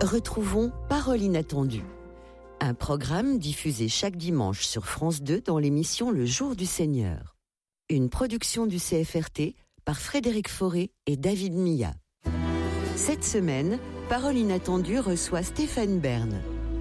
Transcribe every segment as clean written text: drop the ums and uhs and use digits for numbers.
Retrouvons Parole inattendue, un programme diffusé chaque dimanche sur France 2 dans l'émission Le Jour du Seigneur. Une production du CFRT par Frédéric Forêt et David Milla. Cette semaine, Parole inattendue reçoit Stéphane Bern.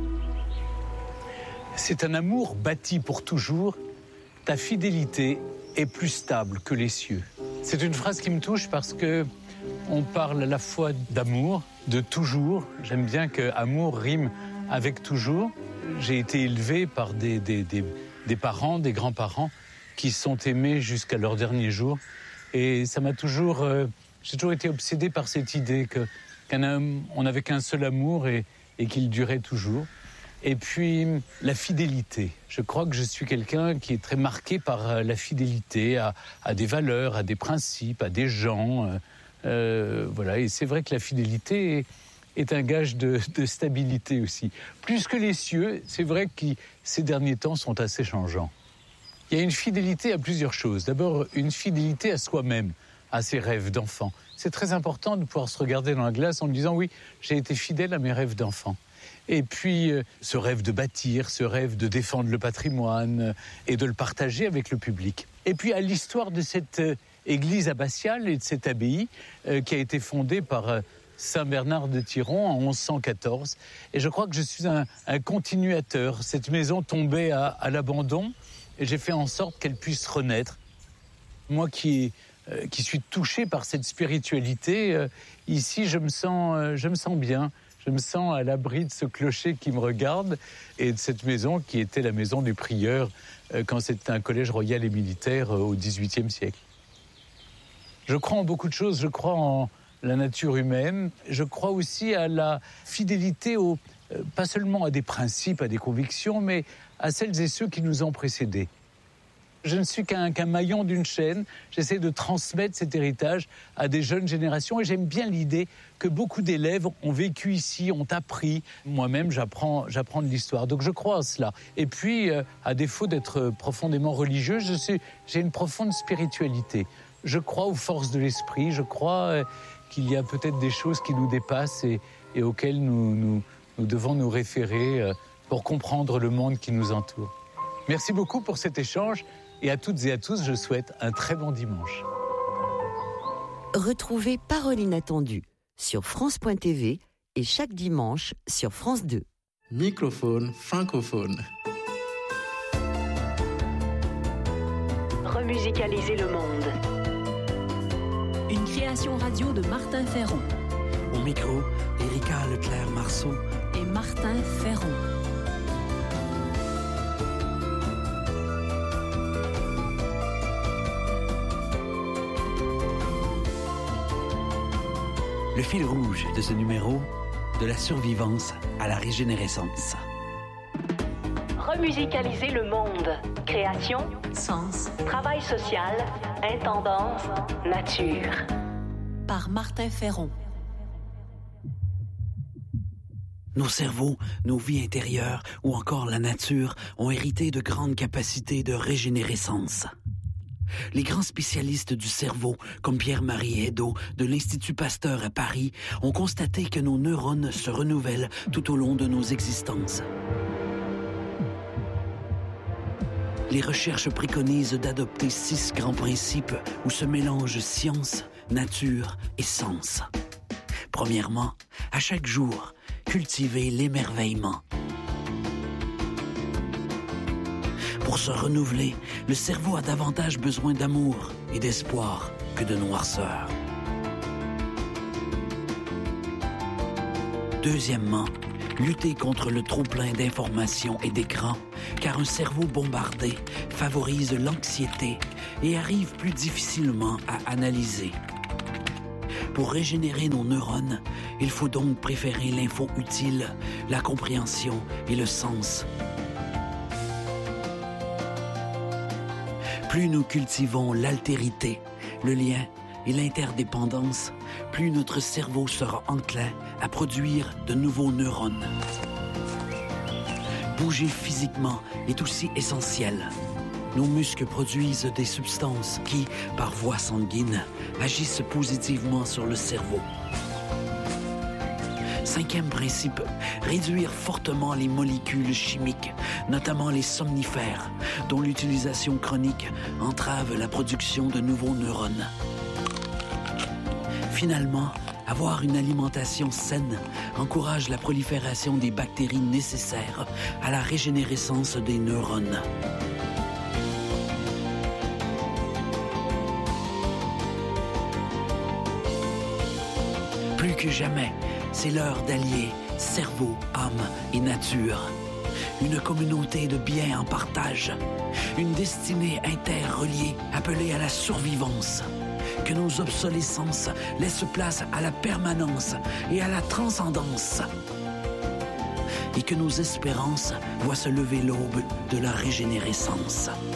C'est un amour bâti pour toujours. Ta fidélité est plus stable que les cieux. C'est une phrase qui me touche parce que on parle à la fois d'amour, de toujours. J'aime bien que amour rime avec toujours. J'ai été élevé par des parents, des grands-parents qui sont aimés jusqu'à leur dernier jour. Et ça m'a toujours... j'ai toujours été obsédé par cette idée qu'un homme, on n'avait qu'un seul amour et qu'il durait toujours. Et puis, la fidélité. Je crois que je suis quelqu'un qui est très marqué par la fidélité à des valeurs, à des principes, à des gens. Voilà. Et c'est vrai que la fidélité est un gage de stabilité aussi. Plus que les cieux, c'est vrai que ces derniers temps sont assez changeants. Il y a une fidélité à plusieurs choses. D'abord, une fidélité à soi-même, à ses rêves d'enfant. C'est très important de pouvoir se regarder dans la glace en disant « Oui, j'ai été fidèle à mes rêves d'enfant ». Et puis, ce rêve de bâtir, ce rêve de défendre le patrimoine et de le partager avec le public. Et puis, à l'histoire de cette église abbatiale et de cette abbaye qui a été fondée par Saint Bernard de Tiron en 1114. Et je crois que je suis un continuateur. Cette maison tombait à l'abandon et j'ai fait en sorte qu'elle puisse renaître. Moi qui suis touché par cette spiritualité, ici, je me sens bien. Je me sens à l'abri de ce clocher qui me regarde et de cette maison qui était la maison du prieur quand c'était un collège royal et militaire au XVIIIe siècle. Je crois en beaucoup de choses. Je crois en la nature humaine. Je crois aussi à la fidélité, pas seulement à des principes, à des convictions, mais à celles et ceux qui nous ont précédés. Je ne suis qu'un maillon d'une chaîne. J'essaie de transmettre cet héritage à des jeunes générations et j'aime bien l'idée que beaucoup d'élèves ont vécu ici, ont appris. Moi-même, j'apprends de l'histoire. Donc je crois à cela. Et puis, à défaut d'être profondément religieux, j'ai une profonde spiritualité. Je crois aux forces de l'esprit. Je crois qu'il y a peut-être des choses qui nous dépassent et auxquelles nous devons nous référer pour comprendre le monde qui nous entoure. Merci beaucoup pour cet échange. Et à toutes et à tous, je souhaite un très bon dimanche. Retrouvez Parole inattendue sur France.tv et chaque dimanche sur France 2. Microphone francophone. Remusicaliser le monde. Une création radio de Martin Ferron. Au micro, Erika Leclerc-Marceau et Martin Ferron. Le fil rouge de ce numéro, de la survivance à la régénérescence. Remusicaliser le monde. Création, sens, travail social, intendance, nature. Par Martin Ferron. Nos cerveaux, nos vies intérieures ou encore la nature ont hérité de grandes capacités de régénérescence. Les grands spécialistes du cerveau, comme Pierre-Marie Edo de l'Institut Pasteur à Paris, ont constaté que nos neurones se renouvellent tout au long de nos existences. Les recherches préconisent d'adopter 6 grands principes où se mélangent science, nature et sens. Premièrement, à chaque jour, cultiver l'émerveillement. Pour se renouveler, le cerveau a davantage besoin d'amour et d'espoir que de noirceur. Deuxièmement, lutter contre le trop-plein d'informations et d'écrans, car un cerveau bombardé favorise l'anxiété et arrive plus difficilement à analyser. Pour régénérer nos neurones, il faut donc préférer l'info utile, la compréhension et le sens. Plus nous cultivons l'altérité, le lien et l'interdépendance, plus notre cerveau sera enclin à produire de nouveaux neurones. Bouger physiquement est aussi essentiel. Nos muscles produisent des substances qui, par voie sanguine, agissent positivement sur le cerveau. 5e principe, réduire fortement les molécules chimiques, notamment les somnifères, dont l'utilisation chronique entrave la production de nouveaux neurones. Finalement, avoir une alimentation saine encourage la prolifération des bactéries nécessaires à la régénérescence des neurones. Plus que jamais, c'est l'heure d'allier cerveau, âme et nature. Une communauté de biens en partage. Une destinée interreliée appelée à la survivance. Que nos obsolescences laissent place à la permanence et à la transcendance. Et que nos espérances voient se lever l'aube de la régénérescence.